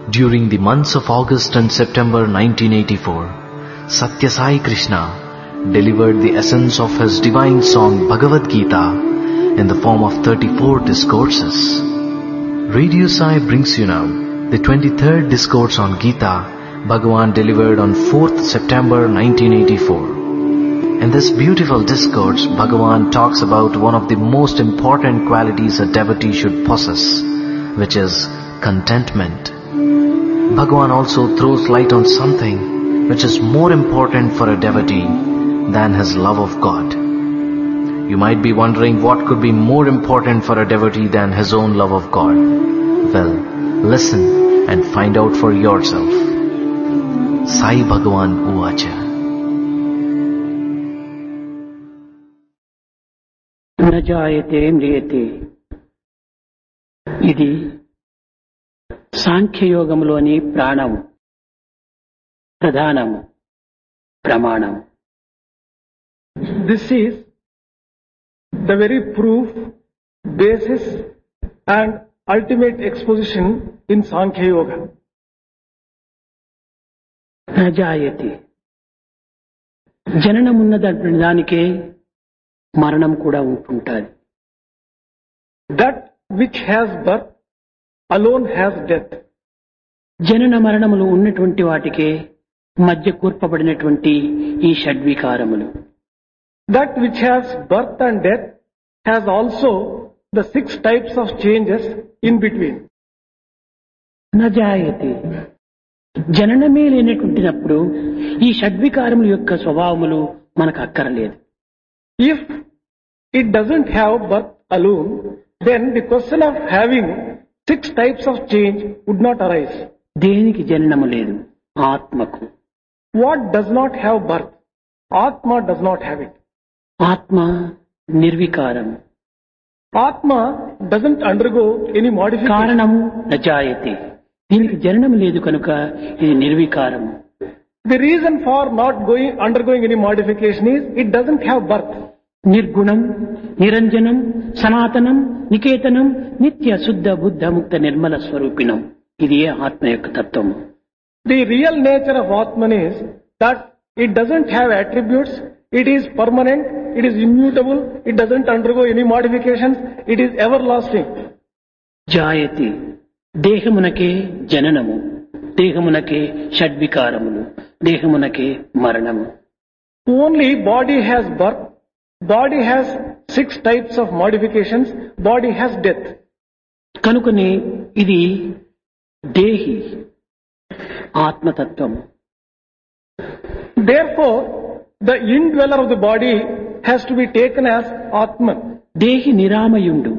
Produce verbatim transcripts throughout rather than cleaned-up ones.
During the months of August and September nineteen eighty-four, Satya Sai Krishna delivered the essence of his divine song Bhagavad Gita in the form of thirty-four discourses. Radio Sai brings you now the twenty-third discourse on Gita Bhagavan delivered on fourth September nineteen eighty-four. In this beautiful discourse, Bhagavan talks about one of the most important qualities a devotee should possess, which is contentment. Bhagavan also throws light on something which is more important for a devotee than his love of God. You might be wondering what could be more important for a devotee than his own love of God. Well, listen and find out for yourself. Sai Bhagavan Uvacha. न जायते म्रियते ఇది సాంఖ్యయోగంలోని ప్రాణము ప్రధానము ప్రమాణము. This is the very proof, basis and ultimate exposition in Sankhya Yoga. न जायते జననమున్నదన్న దానికే మరణం కూడా ఉంటుంటుంది. That which has birth alone has death. జనన మరణములు ఉన్నటువంటి వాటికే మధ్య కూర్పబడినటువంటి ఈ షడ్వికారములు. That which has birth and death has also the six types of changes in between. న జాయతే జననమే లేనటువంటినప్పుడు ఈ షడ్వికారముల యొక్క స్వభావములు మనకు అక్కరలేదు. If it doesn't have birth alone, then the question of having six types of change would not arise. దేనికి జననము లేదు? ఆత్మకు. What does not have birth? Atma does not have it. ఆత్మ నిర్వికారం. Atma doesn't undergo any modification. కారణము న జాయతే, దీనికి జననం లేదు కనుక ఇది నిర్వికారము. The reason for not going undergoing any modification is it doesn't have birth. నిర్గుణం, నిరంజనం, సనాతనం, నికేతనం, నిత్య శుద్ధ బుద్ధ ముక్త నిర్మల స్వరూపిణం. ఇది ఆత్మ యొక్క తత్వము. The real nature of Atman is that it doesn't have attributes, it is permanent, it is immutable, it doesn't undergo any modifications, it is everlasting. జాయతి దేహమునకే జననము, దేహమునకే షడ్వికారములు, దేహమునకే మరణము. Only body has birth, body has six types of modifications, body has death. కనుకనే ఇది దేహి ఆత్మతత్వము. Therefore, the indweller of the body has to be taken as Atman. దేహి నిరామయుండు.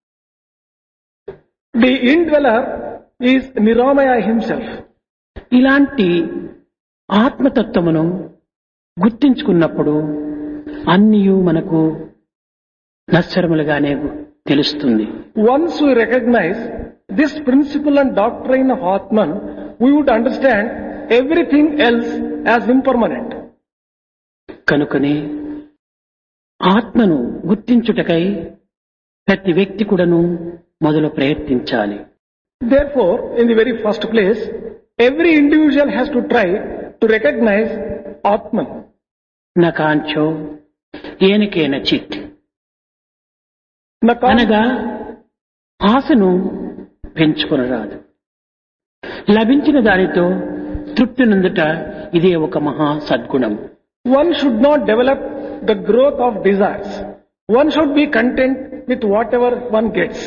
The indweller is Niramaya himself. ఇలాంటి ఆత్మతత్వమును గుర్తించుకున్నప్పుడు అన్నియు మనకు నశ్వరములుగానే తెలుస్తుంది. Once we recognize this principle and doctrine of Atman, we would understand everything else as impermanent. కనుకనే ఆత్మను గుర్తించుటకై ప్రతి వ్యక్తి కూడాను మొదలు ప్రయత్నించాలి. Therefore, in the very first place, every individual has to try to recognize Atman. నకాంచో ఏనకేన చిత్ Naka- అనగా ఆశను పెంచుకొనరాదు. లభించిన దానితో తృప్తి నందుట ఇదే ఒక మహా సద్గుణం. One should not develop the growth of desires. One should be content with whatever one gets.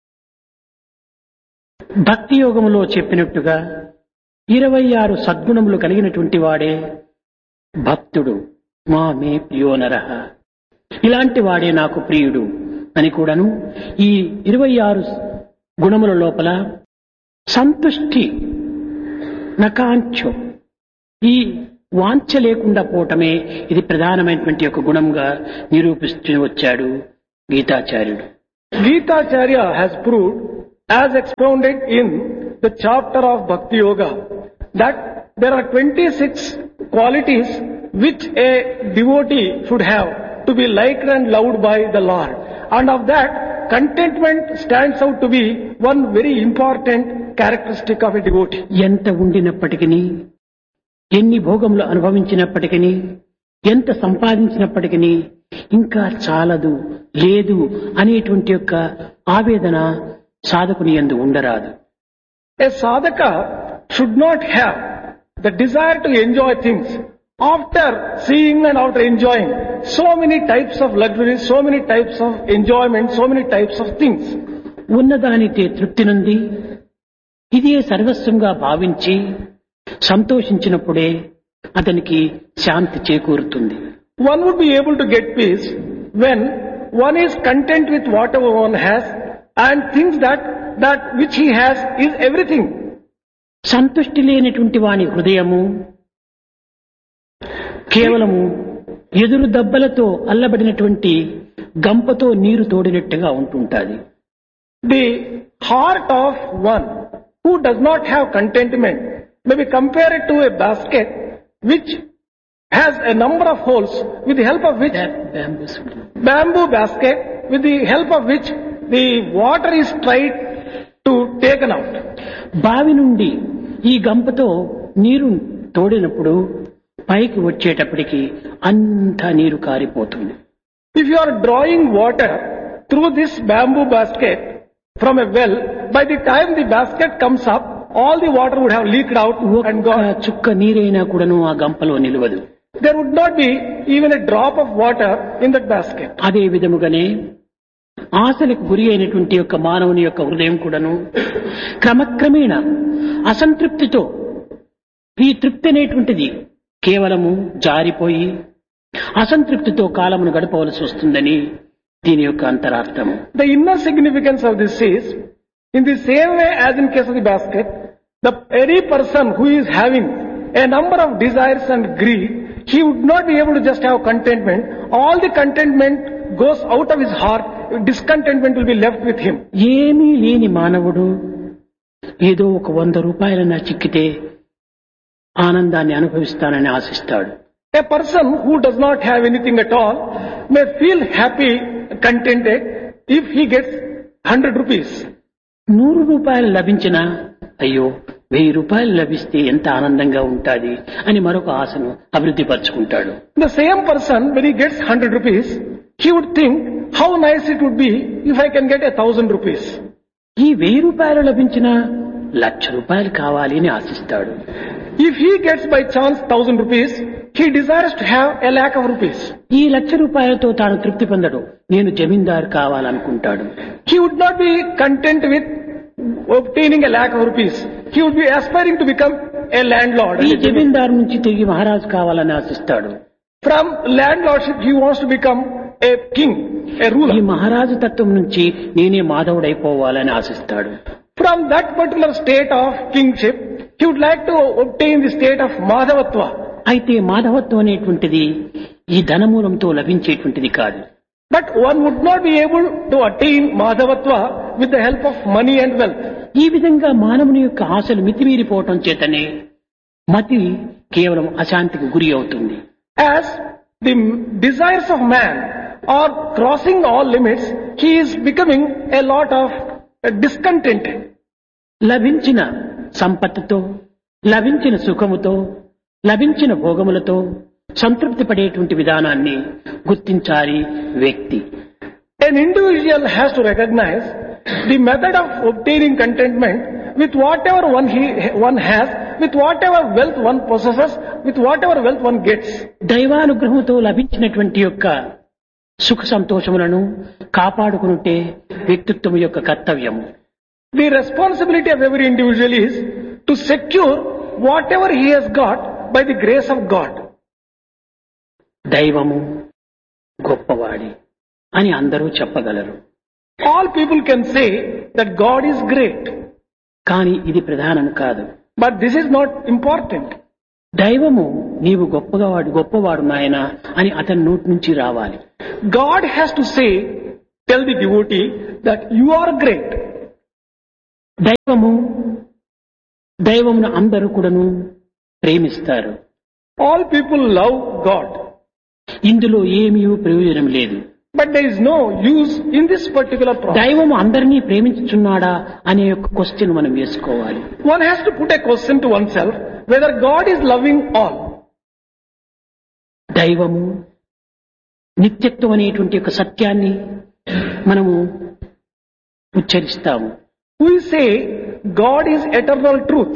భక్తి యోగములో చెప్పినట్టుగా ఇరవై ఆరు సద్గుణములు కలిగినటువంటి వాడే భక్తుడు. మా మే ప్రియో నరః, ఇలాంటి వాడే నాకు ప్రియుడు అని కూడాను ఈ ఇరవై ఆరు గుణముల లోపల సంతుష్టి నకాంక్షో, ఈ వాంఛ లేకుండా పోవటమే ఇది ప్రధానమైనటువంటి ఒక గుణంగా నిరూపిస్తూ వచ్చాడు గీతాచార్యుడు. Gitacharya has proved, as expounded in the chapter of Bhakti Yoga, that there are twenty-six qualities which a devotee should have to be liked and loved by the Lord. And of that, contentment stands out to be one very important characteristic of a devotee. ఎంత ఉండినప్పటికీ, ఎన్ని భోగములు అనుభవించినప్పటికీ, ఎంత సంపాదించినప్పటికీ ఇంకా చాలదు, లేదు అనేటువంటి యొక్క ఆవేదన సాధకుని యందు ఉండరాదు. A sadhaka should not have the desire to enjoy things after seeing and after enjoying so many types of luxuries, so many types of enjoyment, so many types of things. ఉన్నదానితే తృప్తి నుండి ఇదే సర్వస్వంగా భావించి సంతోషించినప్పుడే అతనికి శాంతి చేకూరుతుంది. One would be able to get peace when one is content with whatever one has and thinks that that which he has is everything. సంతుష్టి లేనటువంటి వాని హృదయము కేవలము ఎదురు దెబ్బలతో అల్లబడినటువంటి గంపతో నీరు తోడినట్టుగా ఉంటుంటాది. The heart of one who does not have contentment may be compared to a basket which has a number of holes with the help of which bamboo basket with the help of which the water is tried to taken out. బావి నుండి ఈ గంపతో నీరు తోడినప్పుడు పైకి వచ్చేటప్పటికి అంతా నీరు కారిపోతుంది. If you are drawing water through this bamboo basket from a well, by the time the basket comes up, all the water would have leaked out and gone. చుక్క నీరైనా కూడాను ఆ గంపలో నిలవదు. There would not be even a drop of water in that basket. అదే విధముగానే ఆశలకు గురి అయినటువంటి యొక్క మానవుని యొక్క హృదయం కూడాను క్రమక్రమేణ అసంతృప్తితో ఈ తృప్తి అనేటువంటిది కేవలము జారిపోయి అసంతృప్తితో కాలమును గడపవలసి వస్తుందని దీని యొక్క అంతరార్థము. The inner significance of this is, in the same way as in case of the basket, the any person who is having a number of desires and greed, he would not be able to just have contentment. All the contentment goes out of his heart, discontentment will be left with him. ఏమీ లేని మానవుడు ఏదో ఒక వంద రూపాయలన్నా చిక్కితే ఆనందాన్ని అనుభవిస్తానని ఆశిస్తాడు. A person who does not have anything at all may feel happy, contented if he gets hundred rupees. నూరు రూపాయలు లభించినా అయ్యో వెయ్యి రూపాయలు లభిస్తే ఎంత ఆనందంగా ఉంటాది అని మరొక ఆశను అభివృద్ధి పరుచుకుంటాడు. The same person, when he gets hundred rupees, he would think how nice it would be if I can get a thousand rupees. ఈ వెయ్యి రూపాయలు లభించినా లక్ష రూపాయలు కావాలి అని ఆశిస్తాడు. If he gets by chance thousand rupees, he desires to have a lakh of rupees. ఈ లక్ష రూపాయలతో తాను తృప్తి పొందడు, నేను జమీందారు కావాలనుకుంటాడు. He would not be content with obtaining a lakh of rupees. He would be aspiring to become a landlord. ఈ జమీందారు నుంచి తిరిగి మహారాజు కావాలని ఆశిస్తాడు. From landlordship he wants to become a king, a ruler. ఈ మహారాజు తత్వం నుంచి నేనే మాధవుడైపోవాలని ఆశిస్తాడు. From that particular state of kingship, he would like to obtain the state of Madhavatva. అయితే మాధవత్వం అనేటువంటిది ఈ ధనమూలంతో లభించేటువంటిది కాదు. But one would not be able to attain Madhavatva with the help of money and wealth. ఈ విధంగా మానవుని యొక్క ఆశలు మితిమీరిపోవటం చేతనే మతి కేవలం అశాంతికి గురి అవుతుంది. As the desires of man are crossing all limits, he is becoming a lot of discontented. లభించిన సంపత్తుతో, లభించిన సుఖముతో, లభించిన భోగములతో సంతృప్తి పడేటువంటి విధానాన్ని గుర్తించాలి వ్యక్తి. An individual has to recognize the method of obtaining contentment with whatever one he one has, with whatever wealth one possesses, with whatever wealth one gets. దైవానుగ్రహంతో లభించినటువంటి యొక్క సుఖ సంతోషములను కాపాడుకునుటే వ్యక్తిత్వం యొక్క కర్తవ్యము. The responsibility of every individual is to secure whatever he has got by the grace of God. దైవము గొప్పవాడి అని అందరూ చెప్పగలరు. All people can say that God is great. కానీ ఇది ప్రధానం కాదు. But this is not important. దైవము నీవు గొప్పగా వాడు గొప్పవాడు నాయనా అని అతని నోటి నుంచి రావాలి. God has to say, tell the devotee that you are great. దైవము దైవమును అందరూ కూడాను ప్రేమిస్తారు. All people love God. ఇందులో ఏమీ ప్రయోజనం లేదు. But there is no use in this particular process. దైవం అందరినీ ప్రేమించుచున్నాడా అనే ఒక క్వశ్చన్ మనం వేసుకోవాలి. One has to put a question to oneself whether God is loving all. దైవము నిత్యత్వం అనేటువంటి ఒక సత్యాన్ని మనము ఉచ్చరిస్తాము. We say God is eternal truth.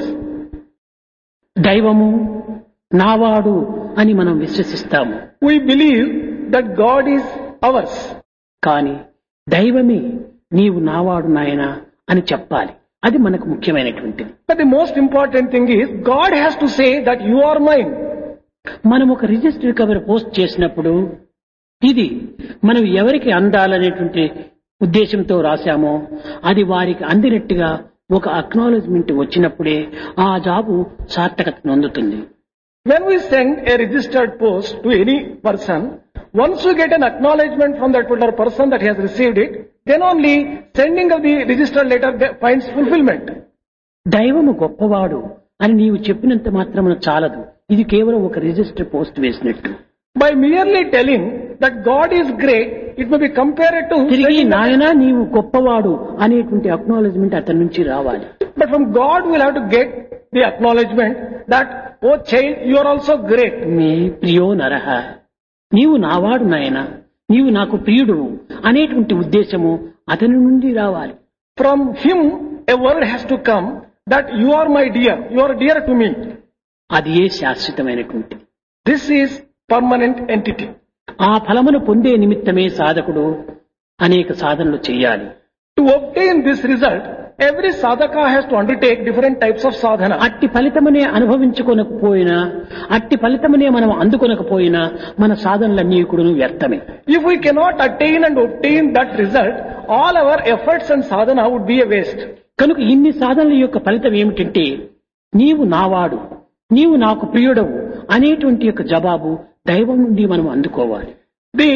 దైవము నావాడు అని మనం విశ్వసిస్తాము. We believe that God is ours. కానీ దైవమే నీవు నావాడు నాయనా అని చెప్పాలి. అది మనకు ముఖ్యమైనటువంటిది. But the most important thing is God has to say that you are mine. మనం ఒక రిజిస్టర్ కవర్ పోస్ట్ చేసినప్పుడు ఇది మనం ఎవరికి అందాలనేటువంటి ఉద్దేశంతో రాశామో అది వారికి అందినట్టుగా ఒక అక్నాలెడ్జ్మెంట్ వచ్చినప్పుడే ఆ జాబు సార్థకత పొందుతుంది. When we send a registered post to any person, once we get an acknowledgement from that particular person that he has received it, then only sending of the registered letter finds fulfillment. దైవము గొప్పవాడు అని నీవు చెప్పినంత మాత్రమున చాలదు. ఇది కేవలం ఒక register post వేసినట్టు. By merely telling that God is great, it may be compared to తిరిగి నాయనా నీవు గొప్పవాడు అనేటువంటి అక్నాలెడ్జ్మెంట్ అతని నుంచి రావాలి. But from God we'll have to get the acknowledgement that, oh child, you are also great. మే ప్రియో నరహ, నీవు నావాడు నాయనా, నీవు నాకు ప్రియుడు అనేటువంటి ఉద్దేశము అతని నుండి రావాలి. From him a word has to come that you are my dear, you are dear to me. అది ఏ శాశ్వతమైనటువంటిది. This is permanent entity. ఆ ఫలమును పొందే నిమిత్తమే సాధకుడు అనేక సాధనలు చేయాలి. To obtain this result, every sadhaka has to undertake different types of sadhana. అట్టి ఫలితమునే అనుభవించుకోనకపోయినా, అట్టి ఫలితమునే మనం అందుకొనకపోయినా మన సాధనలన్నీ కూడా వ్యర్థమే. If we cannot attain and obtain that result, all our efforts and sadhana would be a waste. కనుక ఇన్ని సాధనల యొక్క ఫలితం ఏమిటంటే నీవు నావాడు, నీవు నాకు ప్రియుడవు అనేటువంటి యొక్క జవాబు దైవం నుండి మనం అందుకోవాలి. The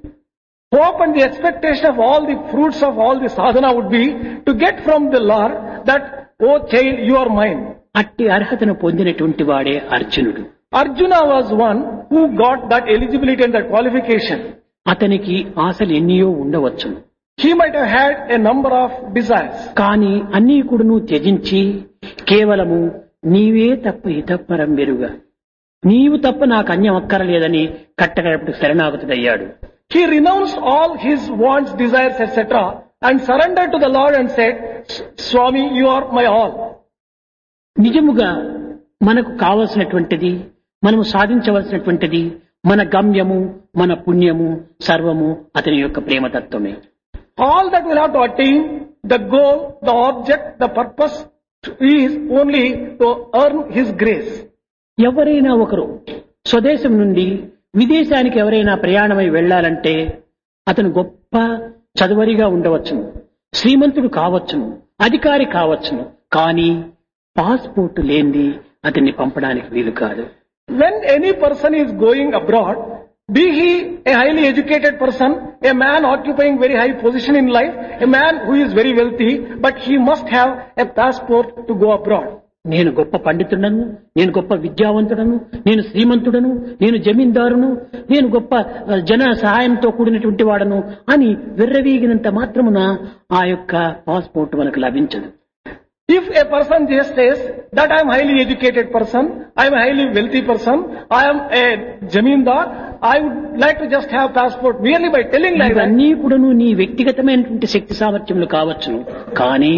hope and the expectation of all the fruits of all the sadhana would be to get from the Lord that, oh child, you are mine. అట్టి అర్హతను పొందినటువంటి వాడే అర్జునుడు. Arjuna was one who got that eligibility and that qualification. అతనికి ఆశలు ఎన్నియో ఉండవచ్చును. He might have had a number of desires. కానీ అన్నీ కూడాను త్యజించి కేవలము నీవే తప్ప ఇతపరం వెరుగా, నీవు తప్ప నాకు అన్యం అక్కరలేదని కట్టకడపటి శరణాగతుడయ్యాడు. He renounced all his wants, desires, et cetera and surrendered to the Lord and said, Swami, you are my all. నిజముగా మనకు కావలసినటువంటిది, మనము సాధించవలసినటువంటిది, మన గమ్యము, మన పుణ్యము సర్వము అతని యొక్క ప్రేమతత్వమే. All that we'll have to attain, the goal, the object, the purpose is only to earn his grace. ఎవరైనా ఒకరు స్వదేశం నుండి విదేశానికి ఎవరైనా ప్రయాణమై వెళ్లాలంటే అతను గొప్ప చదువరిగా ఉండవచ్చును, శ్రీమంతుడు కావచ్చును, అధికారి కావచ్చును, కానీ పాస్పోర్ట్ లేనిది అతన్ని పంపడానికి వీలు కాదు. When any person is going abroad, be he a highly educated person, a man occupying very high position in life, a man who is very wealthy, but he must have a passport to go abroad. నేను గొప్ప పండితుడను, నేను గొప్ప విద్యావంతుడను, నేను శ్రీమంతుడను, నేను జమీందారును, నేను గొప్ప జన సహాయంతో కూడినటువంటి వాడను అని విర్రవీగినంత మాత్రమున ఆ యొక్క పాస్పోర్ట్ మనకు లభించదు. If a person just says that I am a highly educated person, I am a highly wealthy person, I am a jamindar, I would like to just have passport merely by telling like that. ఇవన్నీ కూడాను నీ వ్యక్తిగతమైనటువంటి శక్తి సామర్థ్యములు కావచ్చును, కానీ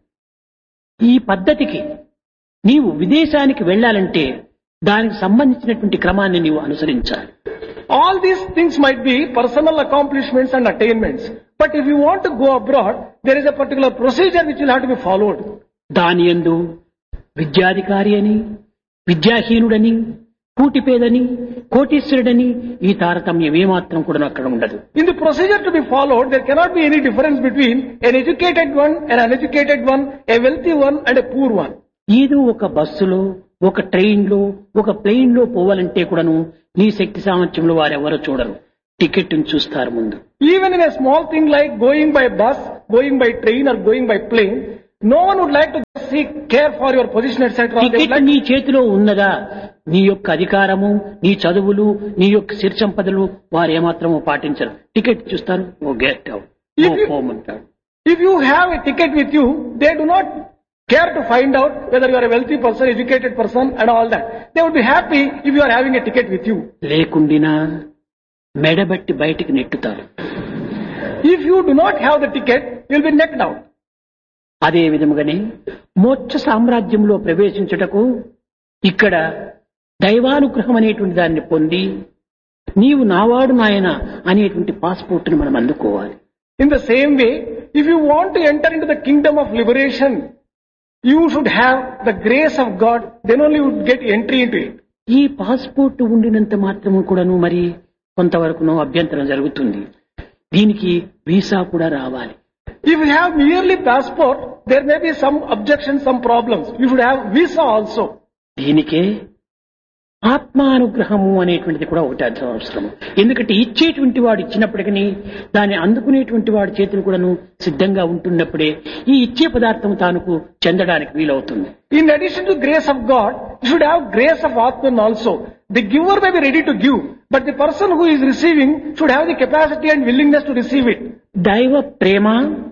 ఈ పద్ధతికి నీవు విదేశానికి వెళ్లాలంటే దానికి సంబంధించినటువంటి క్రమాన్ని నీవు అనుసరించాలి. All these things might be personal accomplishments and attainments, but if you want to go abroad, there is a particular procedure which will have to be followed. దాని యందు విద్యాధికారి అని, విద్యాహీనుడని, కూటిపేదని, కోటీశ్వరుడని ఈ తారతమ్యం ఏమాత్రం కూడా అక్కడ ఉండదు. In the procedure to be followed, there cannot be any difference between an educated one, an uneducated one, a wealthy one and a poor one. ఏదో ఒక బస్సులో, ఒక ట్రైన్ లో, ఒక ప్లేన్ లో పోవాలంటే కూడాను నీ శక్తి సామర్థ్యంలో వారెవరో చూడరు, టికెట్ చూస్తారు ముందు. Even in a small thing like going by bus, going by train or going by plane, no one would like to seek care for your position, et cetera. Ticket నీ చేతిలో ఉన్నదా, నీ యొక్క అధికారము, నీ చదువులు, నీ యొక్క సిరి సంపదలు వారు ఏమాత్రము పాటించరు. టికెట్ చూస్తారు, ఓ get out, If you- పోమంటాడు. If you have a ticket with you, they do not care to find out whether you are a wealthy person, educated person and all that. They would be happy if you are having a ticket with you. లేకుండినా మెడబట్టి బయటికి నెట్టుతారు. If you do not have the ticket, you will be necked out. అదే విధముగానే మోక్ష సామ్రాజ్యంలో ప్రవేశించుటకు ఇక్కడ దైవానుగ్రహం అనేటువంటి దాన్ని పొంది నీవు నావాడు నాయన అనేటువంటి పాస్పోర్ట్ని మనం అందుకోవాలి. In the same way, if you want to enter into the kingdom of liberation, you should have the grace of God, then only you would get entry into it. ఈ పాస్పోర్ట్ ఉండినంత మాత్రము కూడాను మరి కొంతవరకును అభ్యంతరం జరుగుతుంది. దీనికి వీసా కూడా రావాలి. If you have merely passport, there may be some objections, some problems. You should have visa also. దీనికే ఆత్మానుగ్రహము అనేటువంటిది కూడా ఒకటి అవసరం. ఎందుకంటే ఇచ్చేటువంటి వాడు ఇచ్చినప్పటికీ దాన్ని అందుకునేటువంటి వాడి చేతులు కూడాను సిద్ధంగా ఉంటున్నప్పుడే ఈ ఇచ్చే పదార్థం తానుకు చెందడానికి వీలవుతుంది. In addition to grace of God, you should have grace of Atman also. The giver may be ready to give, but the person who is receiving should have the capacity and willingness to receive it. దైవ ప్రేమ,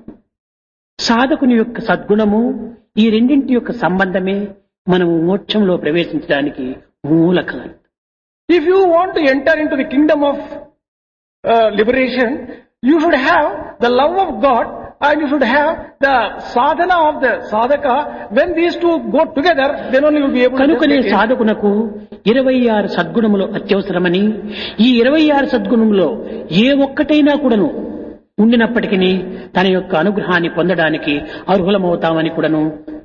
సాధకుని యొక్క సద్గుణము, ఈ రెండింటి యొక్క సంబంధమే మనము మోక్షంలో ప్రవేశించడానికి మూల కారణం. If you want to enter into the kingdom of uh, liberation, you should have the love of God and you should have the sadhana of the sadhaka. When these two go together, then only you will be able to కనుకనే get it. సాధకునకు ఇరవై ఆరు సద్గుణములు అత్యవసరమని, ఈ ఇరవై ఆరు సద్గుణములో ఏ ఒక్కటైనా కూడాను ఉండినప్పటికీ తన యొక్క అనుగ్రహాన్ని పొందడానికి అర్హులమవుతామని కూడాను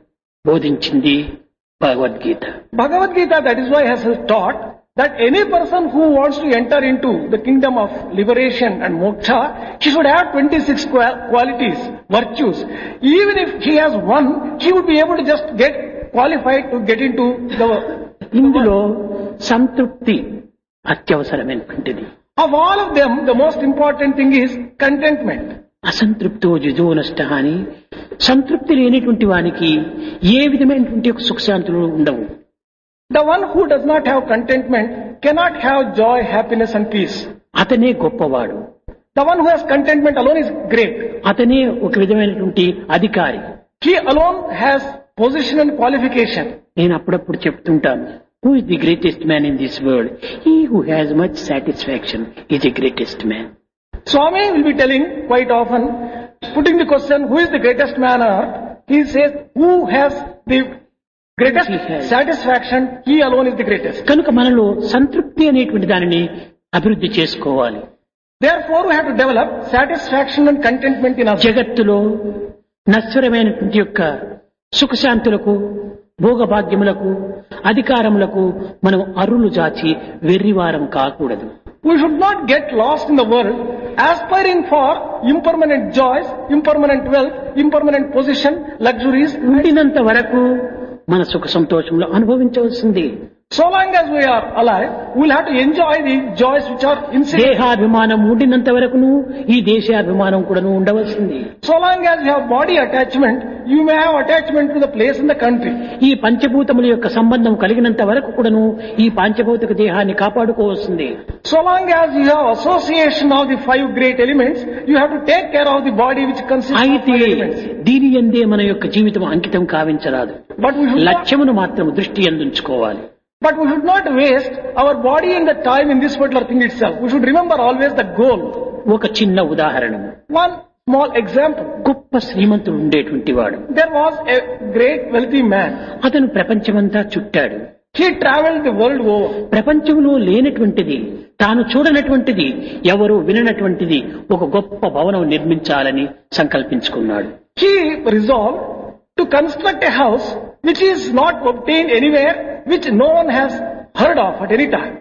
బోధించింది Bhagavad Gita. Bhagavad Gita, that is why has taught that any person who wants to enter into the kingdom of liberation and moksha, he should have twenty-six qua- qualities, virtues. Even if he has one, he would be able to just get qualified to get into the... ఇందులో సంతృప్తి అత్యవసరమైనటువంటిది. Of all of them, the most important thing is contentment. అసంతృప్తో జుజో నష్ట అని, సంతృప్తి లేనటువంటి వానికి ఏ విధమైనటువంటి ఒక సుఖశాంతులు ఉండవు. The one who does not have contentment cannot have joy, happiness and peace. అతనే గొప్పవాడు, The one who has contentment alone is great. అతనే ఒక విధమైనటువంటి అధికారి. He alone has position and qualification. నేను అప్పుడప్పుడు చెప్తుంటాను, who is the greatest man in this world? He who has much satisfaction is the greatest man. Swami will be telling quite often, putting the question, who is the greatest man on earth? He says, who has the greatest He has. satisfaction, he alone is the greatest. కనుక మనలో సంతృప్తి అనేటువంటి దానిని అభివృద్ధి చేసుకోవాలి. Therefore, we have to develop satisfaction and contentment in us. జగత్తులో నశ్వరమైనటువంటి యొక్క సుఖశాంతులకు, భోగభాగ్యములకు, అధికారములకు మనం అరులు జాచి వెర్రివారం కాకూడదు. We should not get lost in the world, aspiring for impermanent joys, impermanent wealth, impermanent position, luxuries. ఉండినంత వరకు మన సుఖ సంతోషంలో అనుభవించవలసింది. So long as we are alive, we will have to enjoy the joys which are incident. దేహాభిమానం ఉండినంత వరకును ఈ దేశాభిమానం కూడాను ఉండవలసింది. So long as you have body attachment, you may have attachment to the place in the country. ఈ పంచభూతముల యొక్క సంబంధం కలిగినంత వరకు కూడాను ఈ పాంచభౌతిక దేహాన్ని కాపాడుకోవాల్సింది. So long as you have association of the five great elements, you have to take care of the body which consists of అయితే five elements. దీని యందే మన యొక్క జీవితం అంకితం కావించరాదు. But we should not, లక్ష్యమును మాత్రం దృష్టి యందుంచుకోవాలి. but we should not waste our body and the time in this particular thing itself. We should remember always the goal. ఒక చిన్న ఉదాహరణ, One small example. గొప్ప శ్రీమంతుడు ఉండేటువంటి వాడు. There was a great wealthy man. అతను ప్రపంచమంతా చుట్టాడు. He traveled the world over. ప్రపంచంలో లేనటువంటిది, తాను చూడనటువంటిది, ఎవరు విననటువంటిది ఒక గొప్ప భవనం నిర్మించాలని సంకల్పించుకున్నాడు. He resolved to construct a house which is not obtained anywhere, which no one has heard of at any time.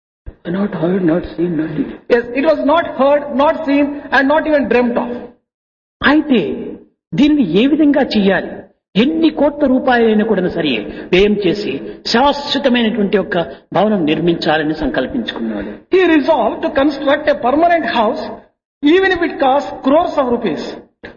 Not heard, not seen, not seen. Yes, it was not heard, not seen, and not even dreamt of. అయితే దీనిని ఏ విధంగా చెయ్యాలి, ఎన్ని కోట్ల రూపాయలైనా కూడా సరే వ్యయం చేసి శాశ్వతమైనటువంటి ఒక భవనం నిర్మించాలని సంకల్పించుకున్నాడు. He resolved to construct a permanent house, even if it costs crores of rupees.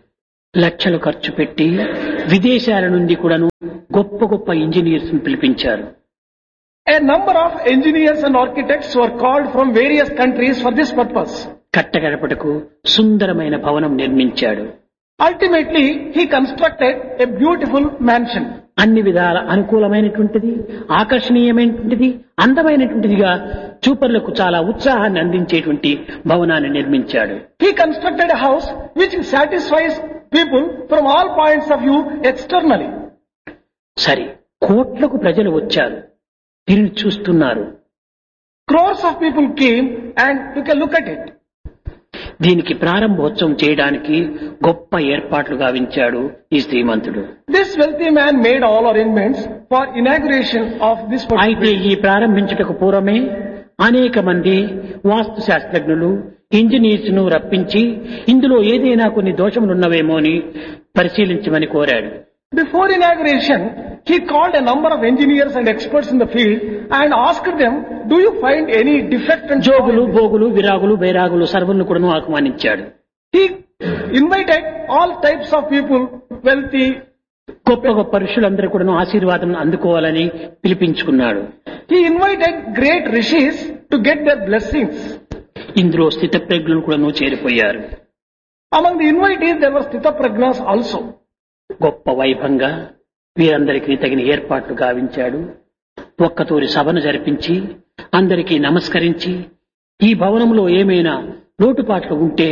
లక్షలు ఖర్చు పెట్టి విదేశాల నుండి కూడాను గొప్ప గొప్ప ఇంజనీర్స్ పిలిపించారు. A number of engineers and architects were called from various countries for this purpose. కట్టగడపటకు సుందరమైన భవనం నిర్మించాడు. Ultimately, he constructed a beautiful mansion. అన్ని విధాల అనుకూలమైనటువంటిది, ఆకర్షణీయమైనటువంటిది, అందమైనటువంటిదిగా చూపర్లకు చాలా ఉత్సాహాన్ని అందించేటువంటి భవనాన్ని నిర్మించాడు. He constructed a house which satisfies people from all points of view externally. సరే, కోట్లకు ప్రజలు వచ్చారు, తిరిగి చూస్తున్నారు. Crores of people came and took a look at it. దీనికి ప్రారంభోత్సవం చేయడానికి గొప్ప ఏర్పాట్లు గావించాడు ఈ శ్రీమంతుడు. This wealthy man made all arrangements for inauguration of this అయితే particular. ఈ ప్రారంభించుటకు పూర్వమే అనేక మంది వాస్తు శాస్త్రజ్ఞులు, ఇంజనీర్స్ ను రప్పించి ఇందులో ఏదైనా కొన్ని దోషములున్నవేమో అని పరిశీలించమని కోరాడు. Before inauguration, he called a number of engineers and experts in the field and asked them, do you find any defect and Jogulu, భోగులు, విరాగులు, బైరాగులు సర్వులను కూడా ఆహ్వానించాడు. He invited all types of people, wealthy. గొప్ప గొప్ప ఋషులందరూ కూడా ఆశీర్వాదం అందుకోవాలని పిలిపించుకున్నాడు. He invited great rishis to get their blessings. ఇందులో స్థితప్రజ్ఞులు కూడా చేరిపోయారు. Among the invitees, there were Sthitaprajnas also. గొప్ప వైభవంగా వీరందరికీ తగిన ఏర్పాట్లు గావించాడు. ఒక్కతూరి సభను జరిపించి అందరికీ నమస్కరించి ఈ భవనంలో ఏమైనా లోటుపాట్లు ఉంటే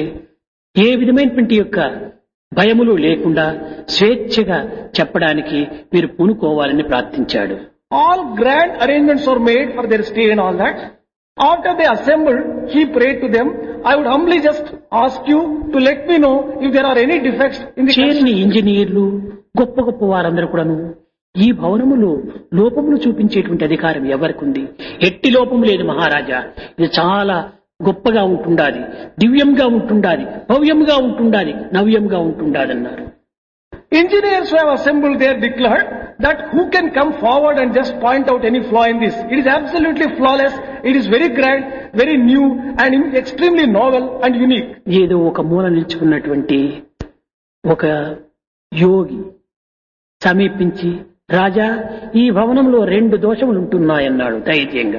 ఏ విధమైనటువంటి యొక్క భయములు లేకుండా స్వేచ్ఛగా చెప్పడానికి మీరు పూనుకోవాలని ప్రార్థించాడు. All grand arrangements were made for their stay and all that. After they assembled, he prayed to them, I would humbly just ask you to let me know if there are any defects in the చేరిని construction. ఇంజనీర్లు, గొప్ప గొప్ప వారందరూ కూడాను ఈ భవనములో లోపములు చూపించేటువంటి అధికారం ఎవరికి ఉంది? ఎట్టి లోపము లేదు మహారాజా, ఇది చాలా గొప్పగా ఉంటుండాలి, దివ్యంగా ఉంటుండాలి, భవ్యంగా ఉంటుండాలి, నవ్యంగా ఉంటుండాలి అన్నారు. Engineers who have assembled there declared that who can come forward and just point out any flaw in this? It is absolutely flawless, it is very grand, very new and extremely novel and unique. ఏదో ఒక మూల నిల్చుకున్నటువంటి ఒక యోగి సమీపించి, రాజా ఈ భవనంలో రెండు దోషములు ఉంటున్నాయన్నాడు ధైర్యంగా.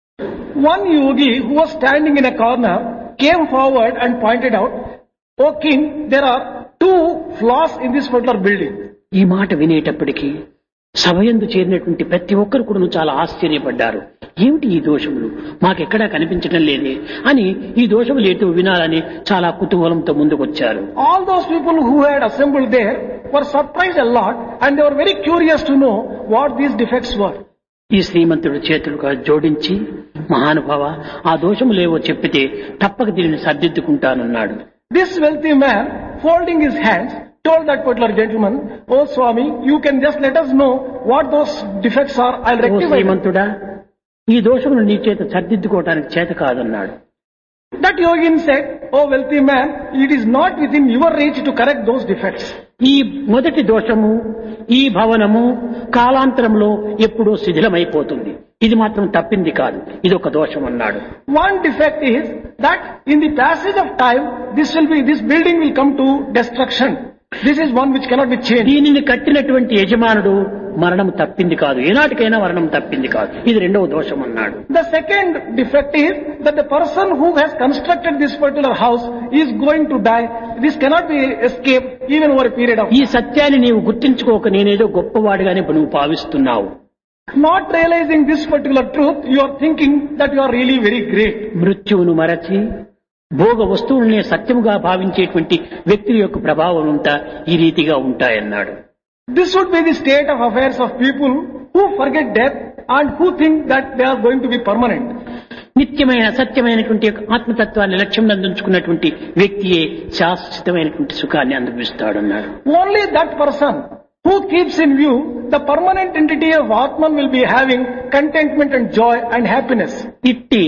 One yogi who was standing in a corner came forward and pointed out, O king, there are two flaws in this particular building. ఈ మాట వినేటప్పటికీ సభయందు చేరినటువంటి ప్రతి ఒక్కరు కూడా చాలా ఆశ్చర్యపడ్డారు. ఏమిటి ఈ దోషములు, మాకెక్కడా కనిపించడం లేదే అని ఈ దోషములు ఏటో వినాలని చాలా కుతూహలంతో ముందుకొచ్చారు. All those people who had assembled there were surprised a lot and they were very curious to know what these defects were. ఈ శ్రీమంతుడు చేతులుగా జోడించి, మహానుభావ ఆ దోషములేవో చెప్పితే తప్పక దీనిని సర్దిద్దుకుంటానన్నాడు. This wealthy man, folding his hands, told that particular gentleman, Oh Swami, you can just let us know what those defects are, I'll oh rectify them. శ్రీమంతుడా, ఈ దోషములు నీ చేత సర్దిద్దుకోవటానికి చేత కాదన్నాడు. That yogin said, Oh wealthy man, it is not within your reach to correct those defects. ఈ మొదటి దోషము, ఈ భవనము కాలాంతరంలో ఎప్పుడో శిథిలమైపోతుంది, ఇది మాత్రం తప్పింది కాదు, ఇది ఒక దోషం అన్నాడు. One defect is that in the passage of time, this will be, this building will come to destruction. This is one which cannot be changed. దీనిని కట్టినటువంటి యజమానుడు మరణం తప్పింది కాదు, ఏనాటికైనా మరణం తప్పింది కాదు, ఇది రెండవ దోషం అన్నాడు. The second defect is that the person who has constructed this particular house is going to die. This cannot be escaped even over a period of ఈ సత్యాన్ని నీవు గుర్తించుకోక నేనేదో గొప్పవాడిగానే నువ్వు భావిస్తున్నావు. Not realizing this particular truth, you are thinking that you are really very great. మృత్యువును మరచి భోగ వస్తువులనే సత్యముగా భావించేటువంటి వ్యక్తి యొక్క ప్రభావం అంతా ఈ రీతిగా ఉంటాయన్నాడు. This would be the state of affairs of people who forget death and who think that they are going to be permanent. నిత్యమైన సత్యమైనటువంటి యొక్క ఆత్మతత్వాన్ని లక్ష్యం అందించుకున్నటువంటి వ్యక్తియే శాశ్వతమైనటువంటి సుఖాన్ని అనుభవిస్తాడన్నాడు. Only that person who keeps in view the permanent entity of Atman will be having contentment and joy and happiness. ఇట్టి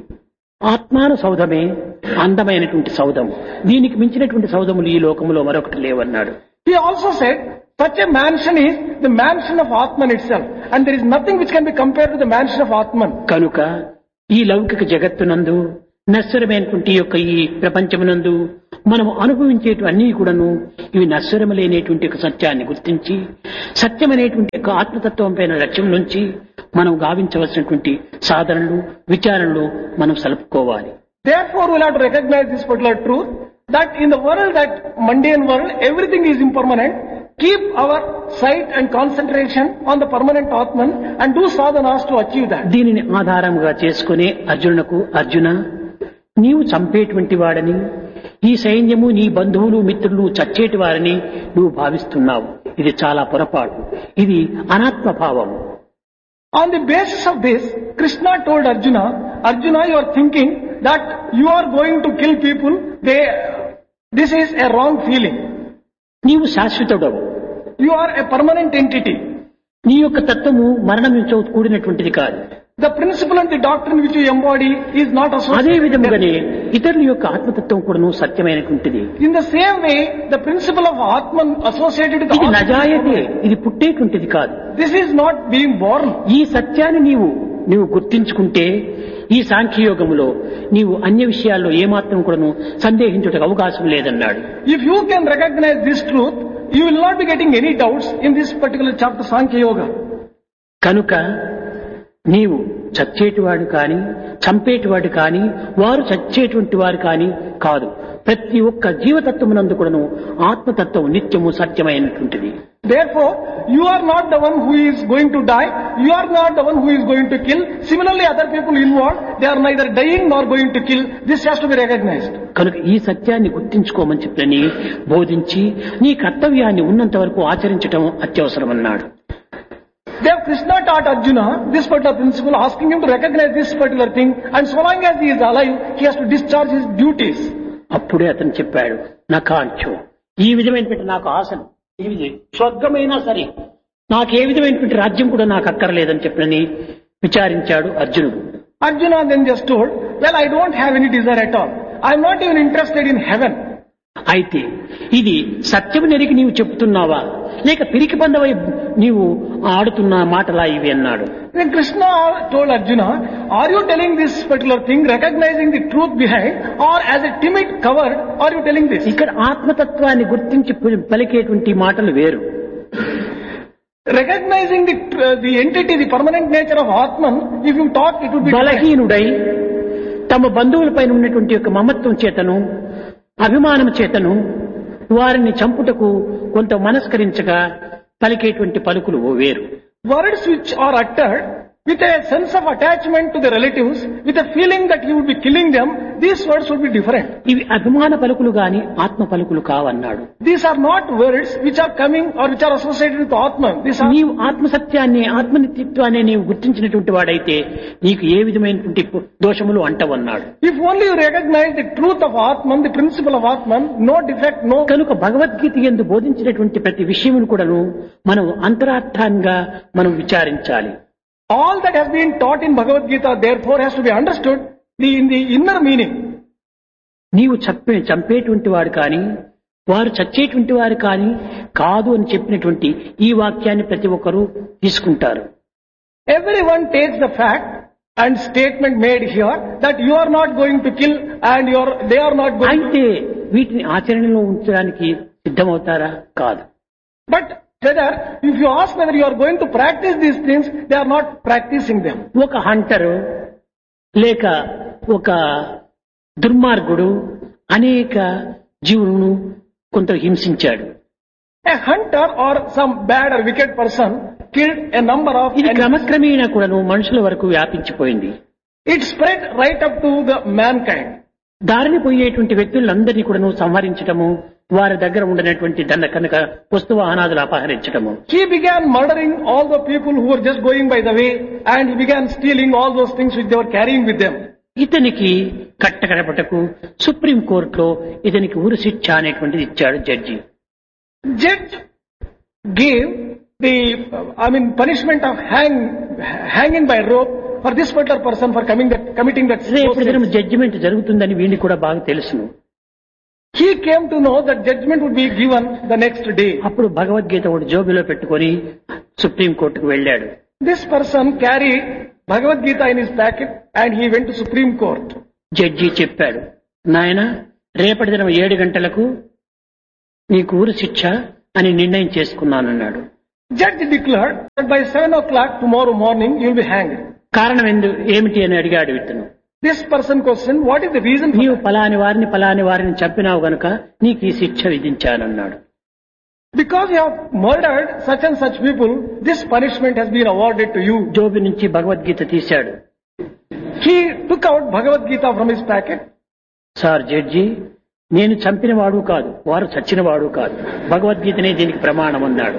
ఆత్మాను సౌధమే అందమైనటువంటి సౌధం, దీనికి మించినటువంటి సౌధములు ఈ లోకములో మరొకటి లేవన్నాడు. He also said such a mansion is the mansion of Atman itself, and there is nothing which can be compared to the mansion of Atman. కనుక ఈ లౌకిక జగత్తునందు నశ్వరమైనటువంటి యొక్క ఈ ప్రపంచమునందు మనం అనుభవించేటివన్నీ కూడాను ఇవి నశ్వరములైనటువంటి ఒక సత్యాన్ని గుర్తించి సత్యమనేటువంటి ఒక ఆత్మతత్వం పైన లక్ష్యం నుంచి మనం గావించవలసినటువంటి సాధనలు విచారణలు మనం సలుపుకోవాలి. Therefore, we'll have to recognize this particular truth that in the world, that mundane world, everything is impermanent. Keep our sight and concentration on the permanent Atman and do sadhanas to achieve that. దీనిని ఆధారంగా చేసుకునే అర్జునునకు, అర్జున నీవు చంపేటువంటి వాడని, ఈ సైన్యము నీ బంధువులు మిత్రులు చచ్చేటి వారని నువ్వు భావిస్తున్నావు. ఇది చాలా పొరపాటు. ఇది అనాత్మ భావం. On the basis of this, Krishna told Arjuna, Arjuna, you are thinking that you are going to kill people. They, this is a wrong feeling. నీవు శాశ్వతుడవు. You are a permanent entity. నీ యొక్క తత్వము మరణంతో కూడినటువంటిది కాదు. The principle and the doctrine which you embody is not అదే associated. విధముగానే ఇతరుల యొక్క ఆత్మతత్వం కూడాను సత్యమైనటువంటిది. In the same way, the principle of Atman associated with ఇది Atman, నజాయతే, ఇది పుట్టేటువంటిది కాదు. this is not being born. ఈ సత్యాన్ని నీవు నీవు గుర్తించుకుంటే ఈ సాంఖ్యయోగములో నీవు అన్య విషయాల్లో ఏమాత్రం కూడాను సందేహించుటకు అవకాశం లేదన్నాడు. If you can recognize this truth, you will not be getting any doubts in this particular chapter, Sankhya Yoga. కనుక నీవు చచ్చేటివాడు కాని చంపేటివాడు కాని వారు చచ్చేటువంటి వారు కాని కాదు. ప్రతి ఒక్క జీవతత్వమునందు కూడాను ఆత్మతత్వం నిత్యము సత్యమైనటువంటిది. Therefore, you are not the one who is going to die. You are not the one who is going to kill. Similarly, other people involved, they are neither dying nor going to kill. This has to be recognized. కనుక ఈ సత్యాన్ని గుర్తించుకోమని చెప్పని బోధించి నీ కర్తవ్యాన్ని ఉన్నంత వరకు ఆచరించటం అత్యవసరం అన్నాడు. There Krishna taught Arjuna this particular principle, asking him to recognize this particular thing, and so long as he is alive, he has to discharge his duties. అప్పుడే అతను చెప్పాడు, నా కాంక్షు ఈ విధమైనటువంటి నాకు ఆశను ఇది స్వర్గమైనా సరే నాకు ఏ విధమైనటువంటి రాజ్యం కూడా నాకు అక్కర్లేదని చెప్పని విచారించాడు అర్జునుడు. Arjuna then just told, well, I don't have any desire at all. I am not even interested in heaven. అయితే ఇది సత్యము నెరిగి నీవు చెప్తున్నావా లేక పిరికి బంధవై నీవు ఆడుతున్న మాటలా ఇవి అన్నాడు. Then Krishna told Arjuna, are you telling this particular thing, recognizing the truth behind, or as a timid cover, are you telling this? ఇక్కడ ఆత్మతత్వాన్ని గుర్తించి పలికేటువంటి మాటలు వేరు. Recognizing the, uh, the entity, the permanent nature of Atman, if you talk, it would be different. బలహీనుడై తమ బంధువులపైన ఉన్నటువంటి యొక్క మమత్వం చేతను అభిమానం చేతను వారిని చంపుటకు కొంత మనస్కరించగా పలికేటువంటి పలుకులు ఓ వేరు. Words which are uttered with a sense of attachment to the relatives, with a feeling that he would be killing them, these words would be different. ఇవి అభిమాన పలుకులు గాని ఆత్మ పలుకులు కావన్నాడు. These are not words which are coming or which are associated with Atman. These are నీవు ఆత్మసత్యాన్ని ఆత్మనిత్యత్వాన్ని నీవు గుర్తించినటువంటి వాడైతే నీకు ఏ విధమైనటువంటి దోషములు అంటవన్నాడు. If only you recognize the truth of Atman, the principle of Atman, no defect, no. కనుక భగవద్గీత యందు బోధించినటువంటి ప్రతి విషయమును కూడాను మనం అంతరార్థంగా మనం విచారించాలి. All that has been taught in Bhagavad Gita therefore has to be understood the, in the inner meaning. నీవు చంపే చంపేటువంటి వాడు కానీ వారు చచ్చేటువంటి వారు కానీ కాదు అని చెప్పినటువంటి ఈ వాక్యాన్ని ప్రతి ఒక్కరూ తీసుకుంటారు. Everyone takes the fact and statement made here that you are not going to kill and you are, they are not going అయితే వీటిని ఆచరణలో ఉంచడానికి సిద్ధమవుతారా? కాదు. But whether, if you ask whether you are going to practice these things, they are not practicing them. ఒక hunter లేక ఒక దుర్మార్గుడు అనేక జీవులను కొంత హింసించాడు. A hunter or some bad or wicked person killed a number of ఇది animals. క్రమక్రమేణా కూడాను మనుషుల వరకు వ్యాపించిపోయింది. It spread right up to the mankind. దారిని పోయేటువంటి వ్యక్తులందరినీ కూడాను సంహరించటము, వారి దగ్గర ఉండనటువంటి దండ కనుక వస్తు వాహనాదులు అపహరించటము. He began murdering all the people who were just going by the way, and he began stealing all those things which they were carrying with them. ఇతనికి కట్టకడపటకు supreme కోర్టులో ఇతనికి ఉరి శిక్ష అనేటువంటిది ఇచ్చాడు judge. Judge gave the, I mean, punishment of hang, hanging by rope for this particular person for coming that, committing that. రేపు దినం judgement జరుగుతుందని వీడికి కూడా బాగా తెలుసును. He came to know that judgment would be given the next day. అప్పుడు భగవద్గీత ఒకటి జోబిలో పెట్టుకొని సుప్రీం కోర్టుకు వెళ్ళాడు. This person carried Bhagavad Gita in his packet and he went to Supreme Court. Judge చెప్పాడు, నాయన రేపటి దినం ఏడు గంటలకు నీకు ఊరు శిక్ష అని నిర్ణయం చేసుకున్నానన్నాడు. Judge declared that by seven o'clock tomorrow morning you will be hanged. కారణం ఎందు ఏమిటి అని అడిగాడు ఇతను. This person questioned, what is the reason for నీవు that? పలాని వారిని పలాని వారిని చంపినావు గనుక నీకు ఈ శిక్ష విధించానన్నాడు. Because you have murdered such and such people, this punishment has been awarded to you. Gobi నుంచి భగవద్గీత తీశాడు. He took out Bhagavad Gita from his packet. Sir judge, నేను చంపిన వాడు కాదు, వారు చచ్చిన వాడు కాదు, భగవద్గీతనే దీనికి ప్రమాణం అన్నాడు.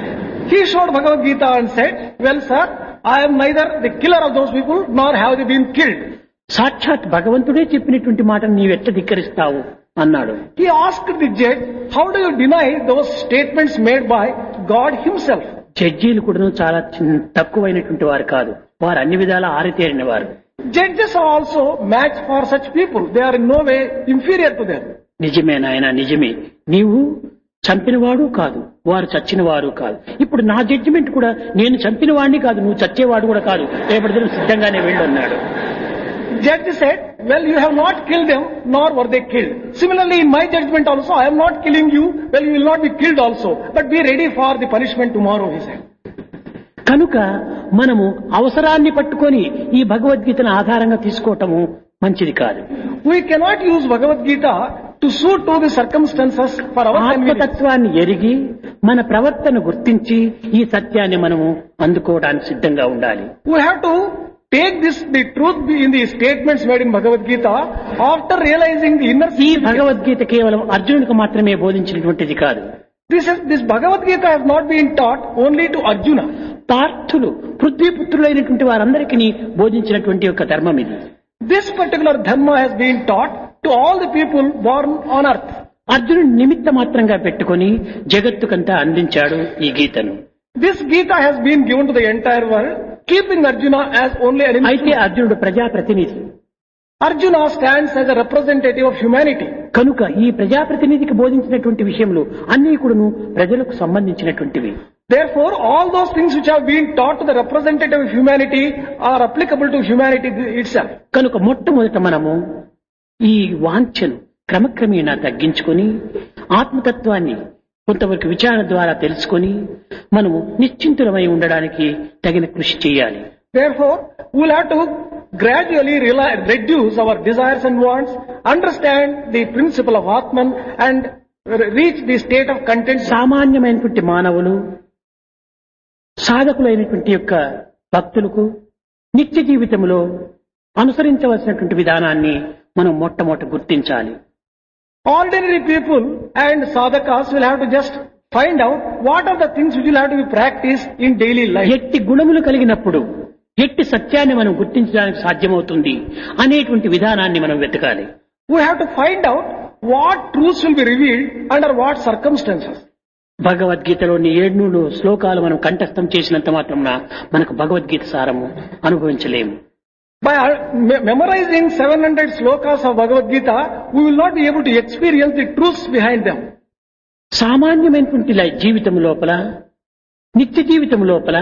He showed Bhagavad Gita and said, well sir, I am neither the killer of those people nor have they been killed. సాక్షాత్ భగవంతుడే చెప్పినటువంటి మాటను నీవెట్ట ధిక్కరిస్తావు అన్నాడు. He asked the judge, how do you deny those statements made by God himself? జడ్జీలు కూడా చాలా చిన్న తక్కువైనటువంటి వారు కాదు, వారు అన్ని విధాలా ఆరితేరిన వారు. Judges are also match for such people. They are in no way inferior to them. నిజమే నాయన, నిజమే. నీవు చంపినవాడు కాదు, వారు చచ్చిన వారు కాదు. ఇప్పుడు నా జడ్జిమెంట్ కూడా నేను చంపిన వాడిని కాదు, నువ్వు చచ్చేవాడు కూడా కాదు, రేపటి దినం సిద్ధంగానే వెళ్ళు అన్నాడు. Judge said, well, you have not killed them, nor were they killed. Similarly, in my judgment also, I am not killing you, well, you will not be killed also. But be ready for the punishment tomorrow, he said. కనుక మనము అవసరాన్ని పట్టుకొని ఈ భగవద్గీతను ఆధారంగా తీసుకోవటము మంచిది కాదు. We cannot use Bhagavad Gita to suit to the circumstances for our convenience. ఆత్మతత్వాన్ని ఎరిగి మన ప్రవర్తన గుర్తించి ఈ సత్యాన్ని మనము అందుకోవడానికి సిద్ధంగా ఉండాలి. We have to take this, the truth in the statements made in Bhagavad Gita after realizing the inner ఈ significance. భగవద్గీత కేవలం అర్జునుడికి మాత్రమే బోధించినటువంటిది కాదు. This is, this Bhagavad Gita has not been taught only to Arjuna. పార్థులు పృథ్వీపుత్రులైనటువంటి వారందరికీ బోధించినటువంటి యొక్క ధర్మం ఇది. This particular dharma has been taught to all the people born on earth. అర్జునుడు నిమిత్త మాత్రంగా పెట్టుకొని జగత్తుకంతా అందించాడు ఈ గీతను. This Gita has been given to the entire world, keeping Arjuna as only an అయితే instrument. అర్జునుడు ప్రజాప్రతినిధి Arjuna stands as a representative of humanity. కనుక ఈ ప్రజాప్రతినిధికి బోధించినటువంటి విషయములు అన్ని కూడాను ప్రజలకు సంబంధించినటువంటివి. Therefore, all those things which have been taught to the representative of humanity are applicable to humanity itself. కనుక మొట్టమొదట మనము ఈ వాంఛను క్రమక్రమేణా తగ్గించుకొని ఆత్మతత్వాన్ని కొంతవరకు విచారణ ద్వారా తెలుసుకొని మనము నిశ్చింతులమై ఉండడానికి తగిన కృషి చేయాలి. Therefore, we will have to gradually rela- reduce our desires and wants, understand the principle of Atman and re- reach the state of content. సామాన్యమైనటువంటి మానవులు సాధకులైనటువంటి యొక్క భక్తులకు నిత్య జీవితంలో అనుసరించవలసినటువంటి విధానాన్ని మనం మొట్టమొదట గుర్తించాలి. Ordinary people and sadhakas will have to just find out what are the things which will have to be practiced in daily life. ఎట్టి గుణములు కలిగినప్పుడు ఎట్టి సత్యాన్ని మనం గుర్తించడానికి సాధ్యమవుతుంది అనేటువంటి విధానాన్ని మనం వెతకాలి. We have to find out what truths will be revealed under what circumstances. భగవద్గీతలోని ఏడు శ్లోకాలు మనం కంఠస్థం చేసినంత మాత్రమున మనకు భగవద్గీత సారము అనుభవించలేము. By uh, me- memorizing seven hundred slokas of Bhagavad Gita, we will not be able to experience the truths behind them. సామాన్యమైనటువంటి లై- జీవితం లోపల నిత్య జీవితం లోపల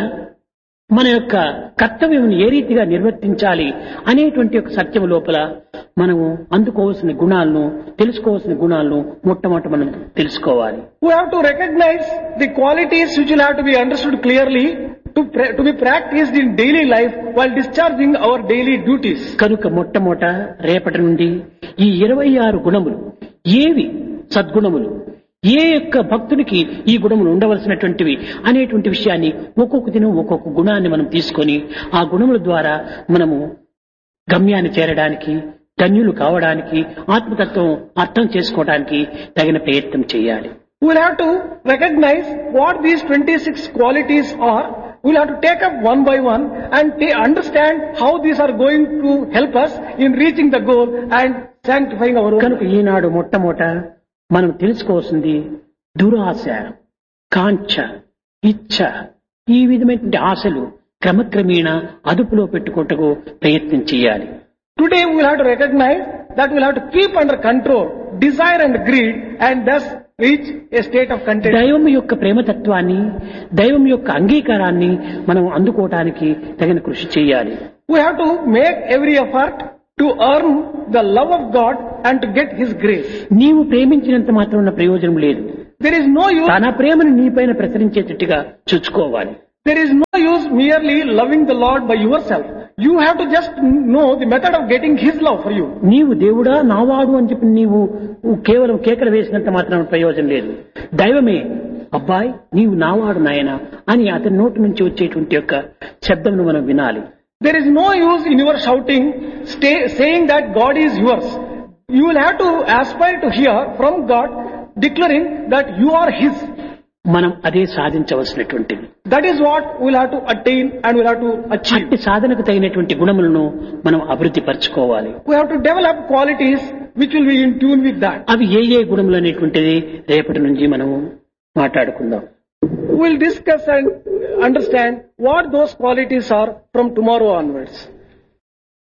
మన యొక్క కర్తవ్యం ఏ రీతిగా నిర్వర్తించాలి అనేటువంటి ఒక సత్యం లోపల మనము అందుకోవాల్సిన గుణాలను తెలుసుకోవాల్సిన గుణాలను మొట్టమొదట మనం తెలుసుకోవాలి. We have to recognize the qualities which will have to be understood clearly to, pra- to be practiced in daily life while discharging our daily duties. కనుక మొట్టమొదట రేపటి నుండి ఈ ఇరవై ఆరు గుణములు ఏవి సద్గుణములు, ఏ యొక్క భక్తుడికి ఈ గుణములు ఉండవలసినటువంటివి అనేటువంటి విషయాన్ని ఒక్కొక్క దినం ఒక్కొక్క గుణాన్ని మనం తీసుకొని ఆ గుణముల ద్వారా మనము గమ్యాన్ని చేరడానికి, ధన్యులు కావడానికి, ఆత్మతత్వం అర్థం చేసుకోవడానికి తగిన ప్రయత్నం చేయాలి. We will have to recognize what these twenty-six qualities are. We will have to take up one by one and ta- understand how these are going to help us in reaching the goal and sanctifying our own. కనుక ఈనాడు మొట్టమొదట మనం తెలుసుకోవాల్సింది దురాశ, కాంక్ష, ఇచ్ఛ, ఈ విధమైనటువంటి ఆశలు క్రమక్రమేణా అదుపులో పెట్టుకుంటూ ప్రయత్నం చేయాలి. Today we will have to recognize that we will have to keep under control desire and greed and thus reach a state of content. దైవం యొక్క ప్రేమతత్వాన్ని, దైవం యొక్క అంగీకారాన్ని మనం అందుకోవటానికి తగిన కృషి చేయాలి. We have to make every effort to earn the love of God and to get His grace. నీవు ప్రేమించినంత మాత్రం ప్రయోజనం లేదు. There is no use, తన ప్రేమను నీపైన ప్రసరించేటట్టుగా చూసుకోవాలి. there is no use merely loving the Lord by yourself. You have to just know the method of getting His love for you. నీవు దేవుడా నావాడు అని చెప్పి నీవు కేవలం కేకలు వేసినంత మాత్రం ప్రయోజనం లేదు. దైవమే అబ్బాయి నీవు నావాడు నాయన అని అతని నోటి నుంచి వచ్చేటువంటి యొక్క శబ్దంను మనం వినాలి. There is no use in your shouting, stay, saying that God is yours. You will have to aspire to hear from God declaring that you are His. మనం అదే సాధించవలసినటువంటిది. That is what we will have to attain and we will have to achieve. అట్టి సాధనకు తగినటువంటి గుణములను మనం అభివృద్ధి పరచుకోవాలి. We have to develop qualities which will be in tune with that. అవి ఏ ఏ గుణములు అనేటువంటిది రేపటి నుంచి మనము మాట్లాడుకుందాం. We will discuss and understand what those qualities are from tomorrow onwards.